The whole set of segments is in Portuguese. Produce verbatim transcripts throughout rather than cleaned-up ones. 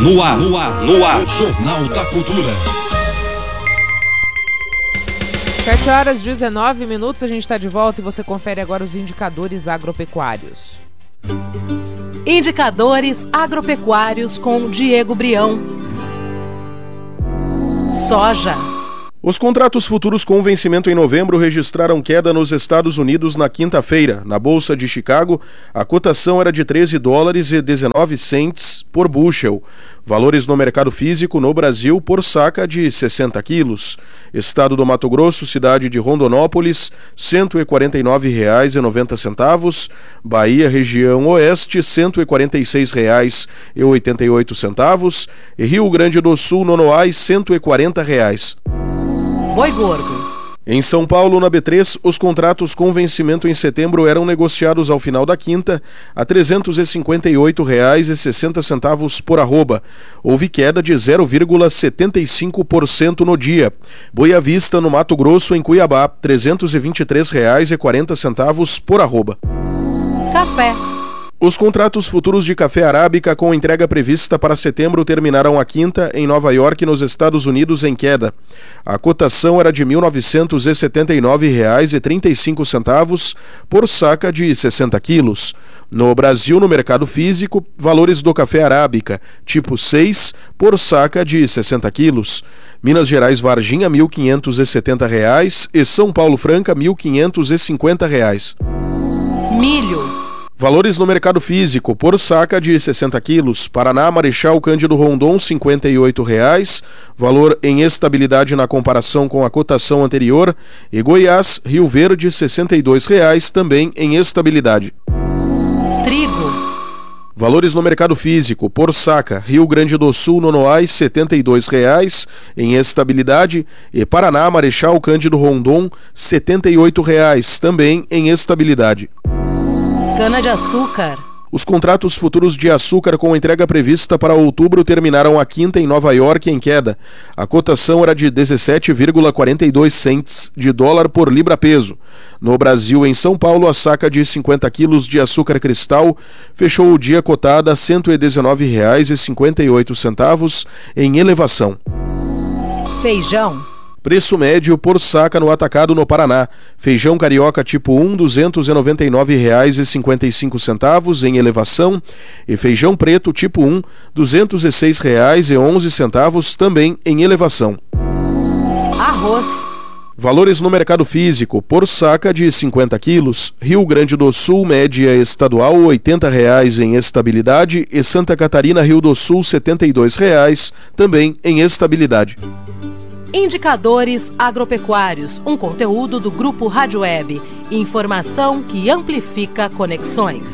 No ar, no ar, no ar. Jornal da Cultura. sete horas e dezenove minutos, a gente está de volta e você confere agora os indicadores agropecuários. Indicadores agropecuários com Diego Brião. Soja. Os contratos futuros com vencimento em novembro registraram queda nos Estados Unidos na quinta-feira. Na Bolsa de Chicago, a cotação era de treze dólares e dezenove centes por bushel. Valores no mercado físico no Brasil por saca de sessenta quilos. Estado do Mato Grosso, cidade de Rondonópolis, cento e quarenta e nove reais e noventa centavos. Bahia, região oeste, cento e quarenta e seis reais e oitenta e oito centavos. E Rio Grande do Sul, Nonoai, cento e quarenta reais. Boi gordo. Em São Paulo, na B três, os contratos com vencimento em setembro eram negociados ao final da quinta a trezentos e cinquenta e oito reais e sessenta centavos por arroba. Houve queda de zero vírgula setenta e cinco por cento no dia. Boi à vista, no Mato Grosso, em Cuiabá, trezentos e vinte e três reais e quarenta centavos por arroba. Café. Os contratos futuros de café arábica com entrega prevista para setembro terminaram a quinta em Nova York, nos Estados Unidos, em queda. A cotação era de mil novecentos e setenta e nove reais e trinta e cinco centavos por saca de sessenta quilos. No Brasil, no mercado físico, valores do café arábica, tipo seis, por saca de sessenta quilos. Minas Gerais Varginha, mil quinhentos e setenta reais e São Paulo Franca, mil quinhentos e cinquenta reais. Milho. Valores no mercado físico, por saca de sessenta quilos. Paraná, Marechal Cândido Rondon, cinquenta e oito reais. Valor em estabilidade na comparação com a cotação anterior. E Goiás, Rio Verde, sessenta e dois reais, também em estabilidade. Trigo. Valores no mercado físico, por saca, Rio Grande do Sul, Nonoai, setenta e dois reais, em estabilidade. E Paraná, Marechal Cândido Rondon, setenta e oito reais, também em estabilidade. Cana-de-açúcar. Os contratos futuros de açúcar com entrega prevista para outubro terminaram a quinta em Nova York em queda. A cotação era de dezessete vírgula quarenta e dois centes de dólar por libra-peso. No Brasil, em São Paulo, a saca de cinquenta quilos de açúcar cristal fechou o dia cotada a cento e dezenove reais e cinquenta e oito centavos em elevação. Feijão. Preço médio por saca no atacado no Paraná. Feijão carioca tipo um, duzentos e noventa e nove reais e cinquenta e cinco centavos em elevação. E feijão preto tipo um, duzentos e seis reais e onze centavos também em elevação. Arroz. Valores no mercado físico, por saca de cinquenta quilos. Rio Grande do Sul, média estadual, oitenta reais em estabilidade. E Santa Catarina, Rio do Sul, setenta e dois reais, também em estabilidade. Indicadores agropecuários, um conteúdo do Grupo Rádio Web. Informação que amplifica conexões.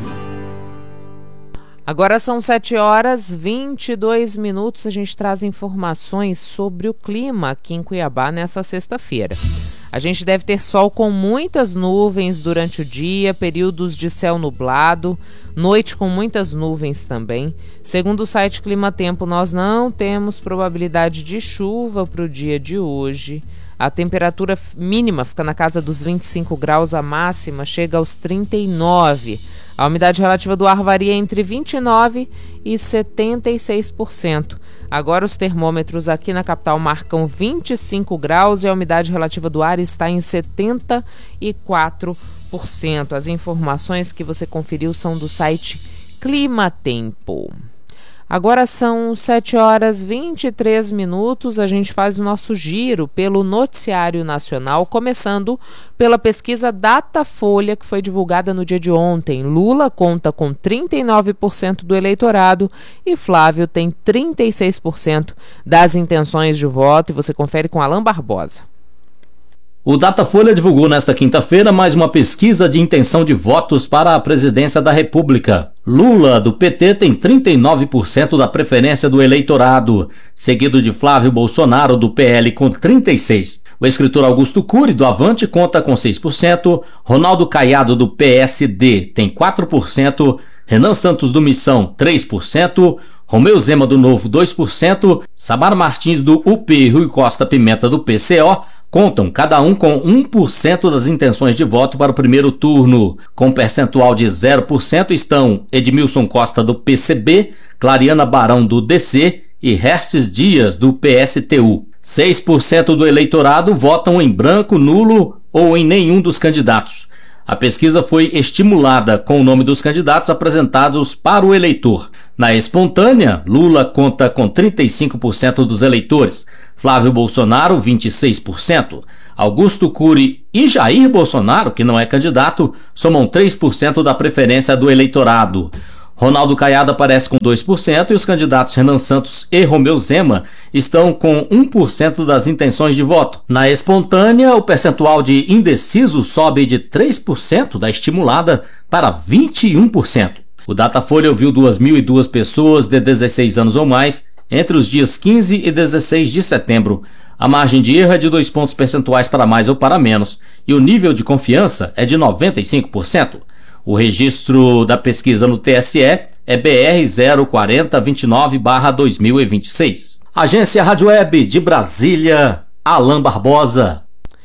Agora são sete horas e vinte e dois minutos. A gente traz informações sobre o clima aqui em Cuiabá nessa sexta-feira. A gente deve ter sol com muitas nuvens durante o dia, períodos de céu nublado, noite com muitas nuvens também. Segundo o site Clima Tempo, nós não temos probabilidade de chuva para o dia de hoje. A temperatura mínima fica na casa dos vinte e cinco graus, a máxima chega aos trinta e nove. A umidade relativa do ar varia entre vinte e nove e setenta e seis por cento. Agora os termômetros aqui na capital marcam vinte e cinco graus e a umidade relativa do ar está em setenta e quatro por cento. As informações que você conferiu são do site Clima Tempo. Agora são sete horas e vinte e três minutos, a gente faz o nosso giro pelo noticiário nacional, começando pela pesquisa Datafolha, que foi divulgada no dia de ontem. Lula conta com trinta e nove por cento do eleitorado e Flávio tem trinta e seis por cento das intenções de voto, e você confere com Alan Barbosa. O Datafolha divulgou nesta quinta-feira mais uma pesquisa de intenção de votos para a presidência da República. Lula, do P T, tem trinta e nove por cento da preferência do eleitorado, seguido de Flávio Bolsonaro, do P L, com trinta e seis por cento. O escritor Augusto Cury, do Avante, conta com seis por cento, Ronaldo Caiado, do P S D, tem quatro por cento, Renan Santos, do Missão, três por cento, Romeu Zema, do Novo, dois por cento, Samara Martins, do U P e Rui Costa Pimenta, do P C O, contam cada um com um por cento das intenções de voto para o primeiro turno. Com percentual de zero por cento estão Edmilson Costa, do P C B, Clariana Barão, do D C e Restes Dias, do P S T U. seis por cento do eleitorado votam em branco, nulo ou em nenhum dos candidatos. A pesquisa foi estimulada com o nome dos candidatos apresentados para o eleitor. Na espontânea, Lula conta com trinta e cinco por cento dos eleitores, Flávio Bolsonaro, vinte e seis por cento. Augusto Cury e Jair Bolsonaro, que não é candidato, somam três por cento da preferência do eleitorado. Ronaldo Caiado aparece com dois por cento e os candidatos Renan Santos e Romeu Zema estão com um por cento das intenções de voto. Na espontânea, o percentual de indecisos sobe de três por cento da estimulada para vinte e um por cento. O Datafolha ouviu duas mil e duas pessoas de dezesseis anos ou mais entre os dias quinze e dezesseis de setembro. A margem de erro é de dois pontos percentuais para mais ou para menos e o nível de confiança é de noventa e cinco por cento. O registro da pesquisa no T S E é B R zero quatro zero dois nove barra dois mil e vinte e seis. Agência Rádio Web de Brasília, Alain Barbosa.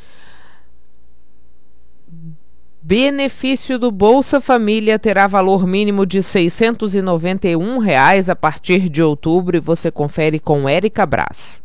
Benefício do Bolsa Família terá valor mínimo de seiscentos e noventa e um reais a partir de outubro e você confere com Érica Braz.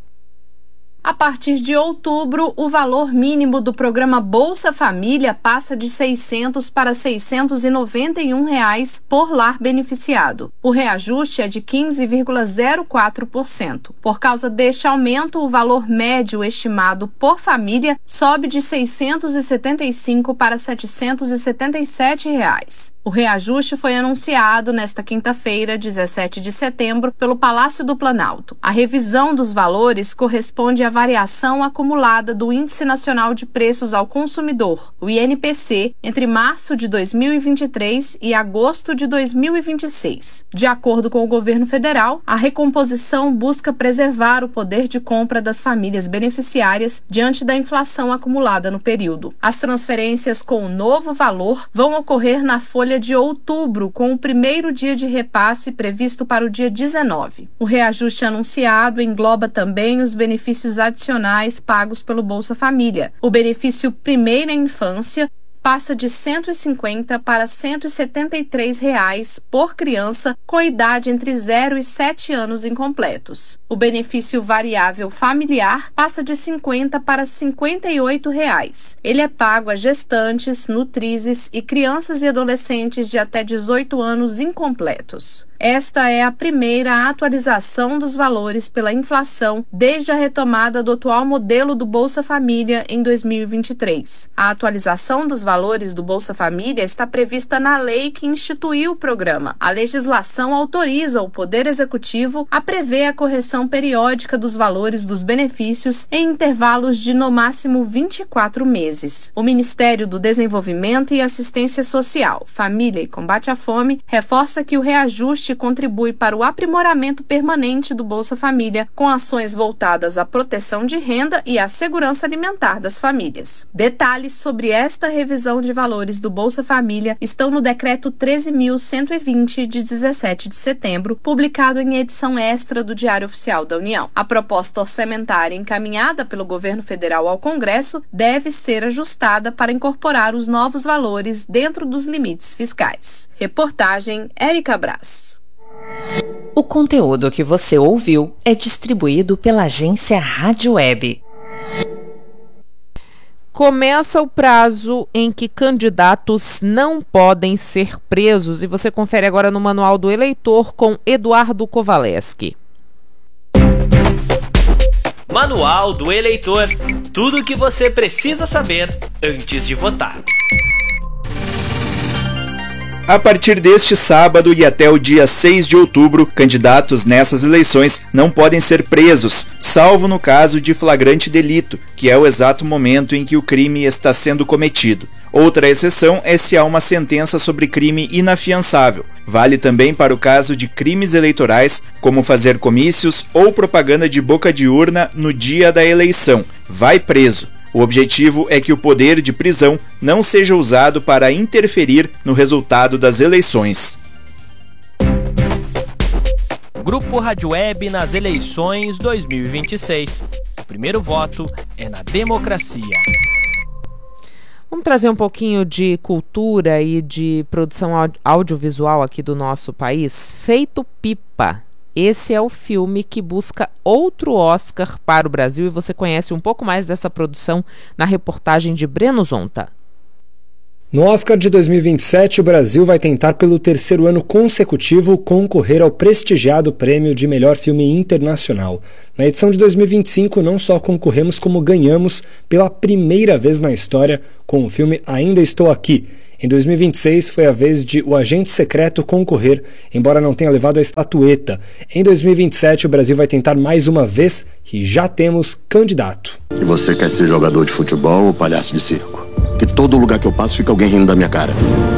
A partir de outubro, o valor mínimo do programa Bolsa Família passa de seiscentos para seiscentos e noventa e um reais por lar beneficiado. O reajuste é de quinze vírgula zero quatro por cento. Por causa deste aumento, o valor médio estimado por família sobe de seiscentos e setenta e cinco para setecentos e setenta e sete reais. O reajuste foi anunciado nesta quinta-feira, dezessete de setembro, pelo Palácio do Planalto. A revisão dos valores corresponde à variação acumulada do Índice Nacional de Preços ao Consumidor, o I N P C, entre março de dois mil e vinte e três e agosto de dois mil e vinte e seis. De acordo com o governo federal, a recomposição busca preservar o poder de compra das famílias beneficiárias diante da inflação acumulada no período. As transferências com o novo valor vão ocorrer na folha de outubro, com o primeiro dia de repasse previsto para o dia dezenove. O reajuste anunciado engloba também os benefícios adicionais pagos pelo Bolsa Família. O benefício Primeira Infância passa de cento e cinquenta para cento e setenta e três reais por criança com idade entre zero e sete anos incompletos. O benefício variável familiar passa de cinquenta para cinquenta e oito reais. Ele é pago a gestantes, nutrizes e crianças e adolescentes de até dezoito anos incompletos. Esta é a primeira atualização dos valores pela inflação desde a retomada do atual modelo do Bolsa Família em dois mil e vinte e três. A atualização dos valores do Bolsa Família está prevista na lei que instituiu o programa. A legislação autoriza o Poder Executivo a prever a correção periódica dos valores dos benefícios em intervalos de no máximo vinte e quatro meses. O Ministério do Desenvolvimento e Assistência Social, Família e Combate à Fome reforça que o reajuste contribui para o aprimoramento permanente do Bolsa Família, com ações voltadas à proteção de renda e à segurança alimentar das famílias. Detalhes sobre esta revisão de valores do Bolsa Família estão no Decreto treze mil cento e vinte, de dezessete de setembro, publicado em edição extra do Diário Oficial da União. A proposta orçamentária encaminhada pelo governo federal ao Congresso deve ser ajustada para incorporar os novos valores dentro dos limites fiscais. Reportagem Érica Braz. O conteúdo que você ouviu é distribuído pela agência Rádio Web. Começa o prazo em que candidatos não podem ser presos e você confere agora no Manual do Eleitor com Eduardo Kovaleski. Manual do Eleitor. Tudo o que você precisa saber antes de votar. A partir deste sábado e até o dia seis de outubro, candidatos nessas eleições não podem ser presos, salvo no caso de flagrante delito, que é o exato momento em que o crime está sendo cometido. Outra exceção é se há uma sentença sobre crime inafiançável. Vale também para o caso de crimes eleitorais, como fazer comícios ou propaganda de boca de urna no dia da eleição. Vai preso. O objetivo é que o poder de prisão não seja usado para interferir no resultado das eleições. Grupo Rádio Web nas eleições dois mil e vinte e seis. O primeiro voto é na democracia. Vamos trazer um pouquinho de cultura e de produção audiovisual aqui do nosso país. Feito Pipa. Esse é o filme que busca outro Oscar para o Brasil e você conhece um pouco mais dessa produção na reportagem de Breno Zonta. No Oscar de dois mil e vinte e sete, o Brasil vai tentar pelo terceiro ano consecutivo concorrer ao prestigiado prêmio de melhor filme internacional. Na edição de dois mil e vinte e cinco, não só concorremos como ganhamos pela primeira vez na história com o filme Ainda Estou Aqui. Em dois mil e vinte e seis foi a vez de O Agente Secreto concorrer, embora não tenha levado a estatueta. Em dois mil e vinte e sete, o Brasil vai tentar mais uma vez e já temos candidato. E você quer ser jogador de futebol ou palhaço de circo? Que todo lugar que eu passo fica alguém rindo da minha cara.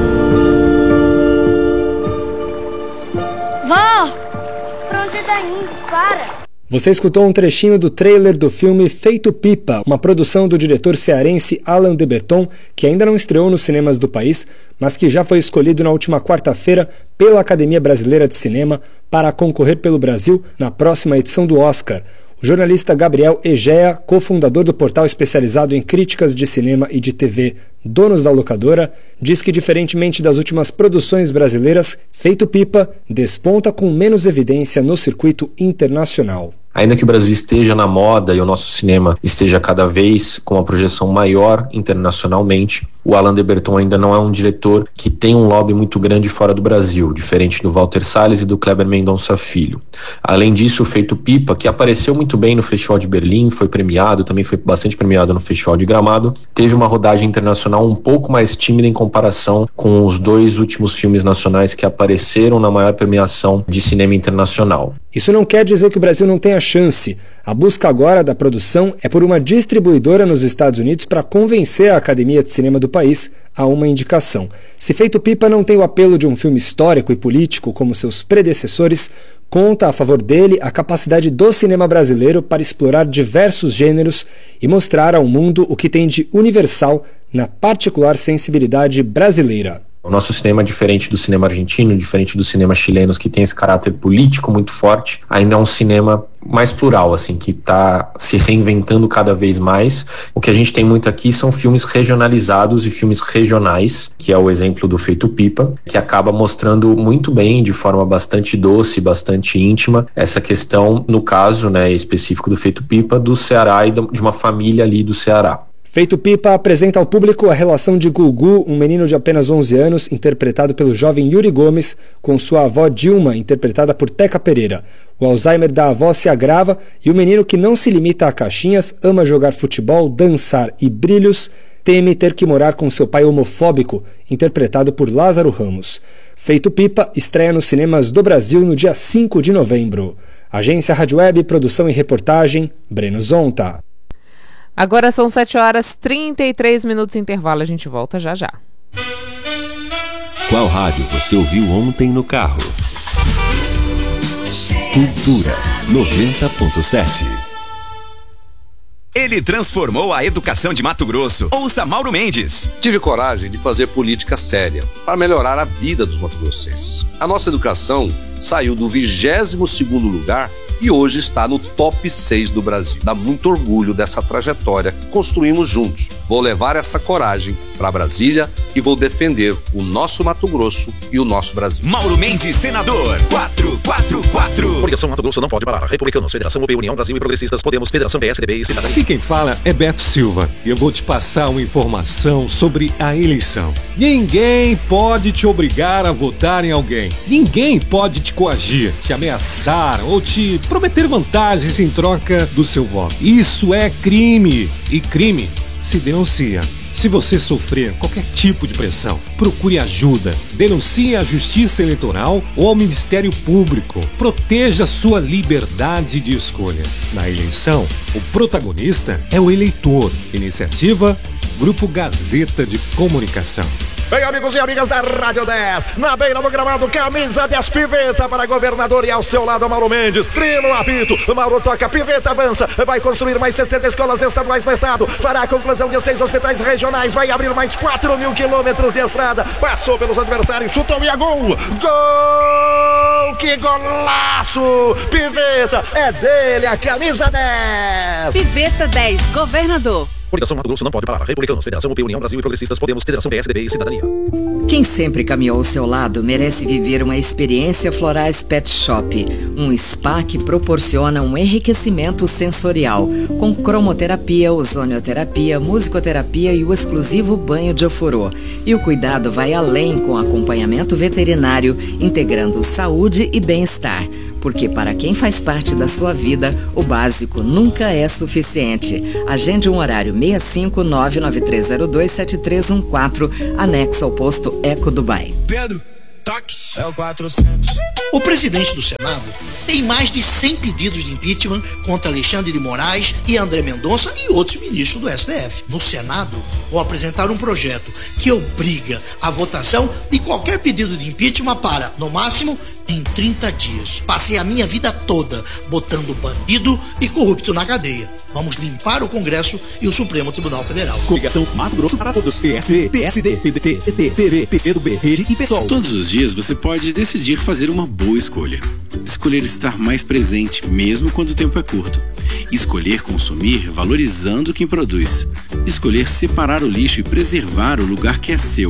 Vó! Pra onde você tá indo? Para! Você escutou um trechinho do trailer do filme Feito Pipa, uma produção do diretor cearense Alain de Botton, que ainda não estreou nos cinemas do país, mas que já foi escolhido na última quarta-feira pela Academia Brasileira de Cinema para concorrer pelo Brasil na próxima edição do Oscar. O jornalista Gabriel Egea, cofundador do portal especializado em críticas de cinema e de T V Donos da Locadora, diz que, diferentemente das últimas produções brasileiras, Feito Pipa desponta com menos evidência no circuito internacional. Ainda que o Brasil esteja na moda e o nosso cinema esteja cada vez com uma projeção maior internacionalmente, o Alain de Botton ainda não é um diretor que tem um lobby muito grande fora do Brasil, diferente do Walter Salles e do Kleber Mendonça Filho. Além disso, o Feito Pipa, que apareceu muito bem no Festival de Berlim, foi premiado, também foi bastante premiado no Festival de Gramado, teve uma rodagem internacional um pouco mais tímida em comparação com os dois últimos filmes nacionais que apareceram na maior premiação de cinema internacional. Isso não quer dizer que o Brasil não tenha chance. A busca agora da produção é por uma distribuidora nos Estados Unidos para convencer a Academia de Cinema do país a uma indicação. Se Feito Pipa não tem o apelo de um filme histórico e político como seus predecessores, conta a favor dele a capacidade do cinema brasileiro para explorar diversos gêneros e mostrar ao mundo o que tem de universal na particular sensibilidade brasileira. O nosso cinema é diferente do cinema argentino, diferente do cinema chileno, que tem esse caráter político muito forte. Ainda é um cinema mais plural, assim, que está se reinventando cada vez mais. O que a gente tem muito aqui são filmes regionalizados e filmes regionais, que é o exemplo do Feito Pipa, que acaba mostrando muito bem, de forma bastante doce, bastante íntima, essa questão, no caso, né, específico do Feito Pipa, do Ceará e de uma família ali do Ceará. Feito Pipa apresenta ao público a relação de Gugu, um menino de apenas onze anos, interpretado pelo jovem Yuri Gomes, com sua avó Dilma, interpretada por Teca Pereira. O Alzheimer da avó se agrava e o menino, que não se limita a caixinhas, ama jogar futebol, dançar e brilhos, teme ter que morar com seu pai homofóbico, interpretado por Lázaro Ramos. Feito Pipa estreia nos cinemas do Brasil no dia cinco de novembro. Agência Rádio Web, produção e reportagem, Breno Zonta. Agora são sete horas e trinta e três minutos, intervalo, a gente volta já já. Qual rádio você ouviu ontem no carro? Cultura noventa ponto sete. Ele transformou a educação de Mato Grosso. Ouça Mauro Mendes. Tive coragem de fazer política séria para melhorar a vida dos mato-grossenses. A nossa educação saiu do vigésimo segundo lugar e hoje está no top seis do Brasil. Dá muito orgulho dessa trajetória que construímos juntos. Vou levar essa coragem para Brasília e vou defender o nosso Mato Grosso e o nosso Brasil. Mauro Mendes, senador, quatro quatro quatro. Coligação Mato Grosso não pode parar. Republicanos, Federação U P, União Brasil e Progressistas, Podemos, Federação P S D B e Cidadania. Aqui quem fala é Beto Silva e eu vou te passar uma informação sobre a eleição. Ninguém pode te obrigar a votar em alguém. Ninguém pode te coagir, te ameaçar ou te prometer vantagens em troca do seu voto. Isso é crime e crime se denuncia. Se você sofrer qualquer tipo de pressão, procure ajuda. Denuncie à Justiça Eleitoral ou ao Ministério Público. Proteja sua liberdade de escolha. Na eleição, o protagonista é o eleitor. Iniciativa Grupo Gazeta de Comunicação. Bem, amigos e amigas da Rádio dez, na beira do gramado, camisa dez, Piveta para governador e ao seu lado Mauro Mendes. Trino apito, Mauro toca, Piveta avança, vai construir mais sessenta escolas estaduais no estado, fará a conclusão de seis hospitais regionais, vai abrir mais quatro mil quilômetros de estrada, passou pelos adversários, chutou e a gol! Gol! Que golaço! Piveta, é dele a camisa dez! Piveta dez, governador. Coligação Mato Grosso não pode parar. Republicanos, Federação U P, União Brasil e Progressistas, Podemos, Federação P S D B e Cidadania. Quem sempre caminhou ao seu lado merece viver uma experiência Florais Pet Shop, um spa que proporciona um enriquecimento sensorial, com cromoterapia, ozonioterapia, musicoterapia e o exclusivo banho de ofurô. E o cuidado vai além com acompanhamento veterinário, integrando saúde e bem-estar. Porque para quem faz parte da sua vida, o básico nunca é suficiente. Agende um horário seis cinco nove nove três zero dois sete três um quatro, anexo ao posto Eco Dubai. Pedro, táxi. É o quatrocentos. O presidente do Senado tem mais de cem pedidos de impeachment contra Alexandre de Moraes e André Mendonça e outros ministros do S T F. No Senado, vou apresentar um projeto que obriga a votação de qualquer pedido de impeachment para, no máximo, em trinta dias. Passei a minha vida toda botando bandido e corrupto na cadeia. Vamos limpar o Congresso e o Supremo Tribunal Federal. Coligação Mato Grosso para todos. P S, P S D, P D T, P T, P V, P C do B, Rede e PSOL. Todos os dias você pode decidir fazer uma boa escolha. Escolher estar mais presente, mesmo quando o tempo é curto. Escolher consumir valorizando quem produz. Escolher separar o lixo e preservar o lugar que é seu.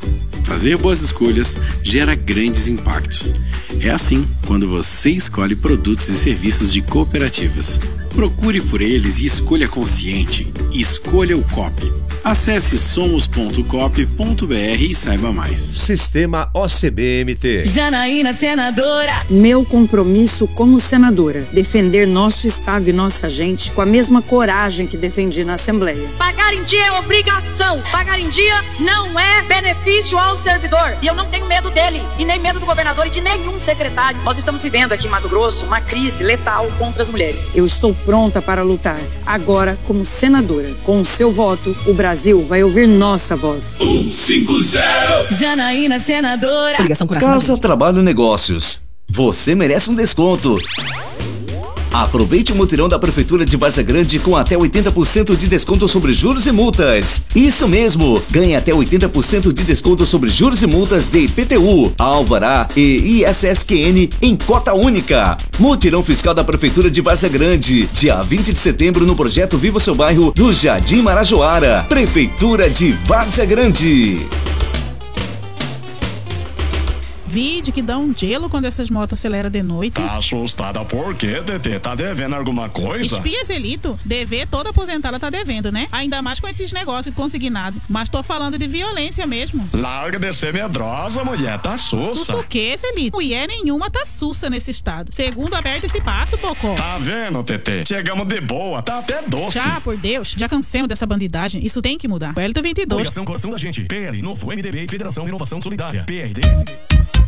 Fazer boas escolhas gera grandes impactos. É assim quando você escolhe produtos e serviços de cooperativas. Procure por eles e escolha consciente. Escolha o C O P. Acesse somos ponto cop ponto br e saiba mais. Sistema O C B M T. Janaína, senadora. Meu compromisso como senadora, defender nosso estado e nossa gente com a mesma coragem que defendi na Assembleia. Pagar em dia é obrigação. Pagar em dia não é benefício ao servidor. E eu não tenho medo dele, e nem medo do governador e de nenhum secretário. Nós estamos vivendo aqui em Mato Grosso uma crise letal contra as mulheres. Eu estou pronta para lutar, agora como senadora. Com o seu voto, o Brasil vai ouvir nossa voz. um cinco zero. Janaína, senadora. Casa, Trabalho, Negócios. Você merece um desconto. Aproveite o mutirão da Prefeitura de Várzea Grande com até oitenta por cento de desconto sobre juros e multas. Isso mesmo, ganhe até oitenta por cento de desconto sobre juros e multas de I P T U, Alvará e I S S Q N em cota única. Mutirão fiscal da Prefeitura de Várzea Grande, dia vinte de setembro no projeto Viva o Seu Bairro do Jardim Marajoara. Prefeitura de Várzea Grande. Vide que dá um gelo quando essas motos aceleram de noite. Tá assustada por quê, Tetê? Tá devendo alguma coisa? Espia, Zelito. Dever toda aposentada tá devendo, né? Ainda mais com esses negócios consignados. Mas tô falando de violência mesmo. Larga de ser medrosa, mulher. Tá sussa. Sussa o quê, Zelito? Mulher nenhuma tá sussa nesse estado. Segundo, aperta esse passo, Pocó. Tá vendo, Tetê? Chegamos de boa. Tá até doce. Já, por Deus. Já cansemos dessa bandidagem. Isso tem que mudar. O L T vinte e dois. Coligação Coração da Gente. P L, Novo M D B, Federação Renovação Solidária. P R D S.